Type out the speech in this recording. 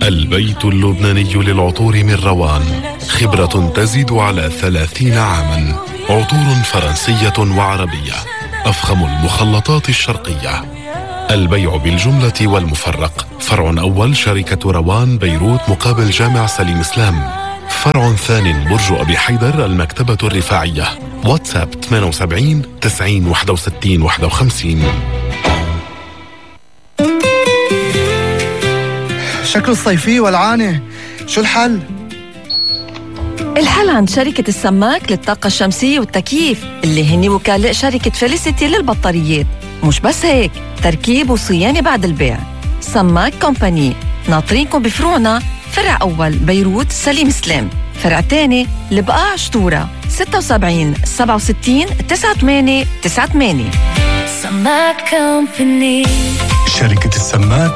البيت اللبناني للعطور من روان، خبرة تزيد على 30 عاما. عطور فرنسية وعربية، أفخم المخلطات الشرقية. البيع بالجملة والمفرق. فرع أول شركة روان بيروت مقابل جامع سليم سلام. فرع ثاني برج أبي حيدر المكتبة الرفاعية. واتساب 78 90 61 51. شكل الصيفية والعانة، شو الحل؟ الحل عند شركة السماك للطاقة الشمسية والتكييف اللي هني وكلاء شركة فيليسيتي للبطاريات. مش بس هيك، تركيب وصيانة بعد البيع. سماك كومباني ناطرينكم بفروعنا، فرع أول بيروت سليم سلام، فرع تاني البقاع شطورة 76 67 98 98. سماك كومباني. شركة السماك